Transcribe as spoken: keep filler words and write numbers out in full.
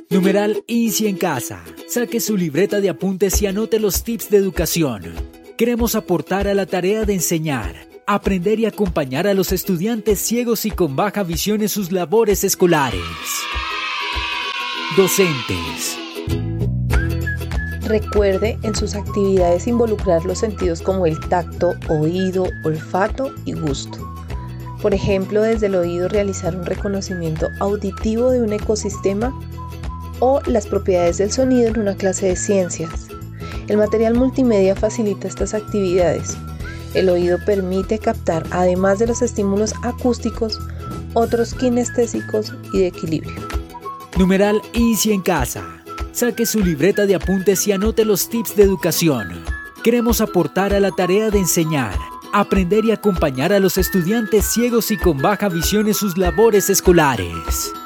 Numeral Easy en casa. Saque su libreta de apuntes y anote los tips de educación. Queremos aportar a la tarea de enseñar, aprender y acompañar a los estudiantes ciegos y con baja visión en sus labores escolares. Docentes. Recuerde en sus actividades involucrar los sentidos como el tacto, oído, olfato y gusto. Por ejemplo, desde el oído realizar un reconocimiento auditivo de un ecosistema o las propiedades del sonido en una clase de ciencias. El material multimedia facilita estas actividades. El oído permite captar, además de los estímulos acústicos, otros kinestésicos y de equilibrio. Numeral Easy en casa. Saque su libreta de apuntes y anote los tips de educación. Queremos aportar a la tarea de enseñar, aprender y acompañar a los estudiantes ciegos y con baja visión en sus labores escolares.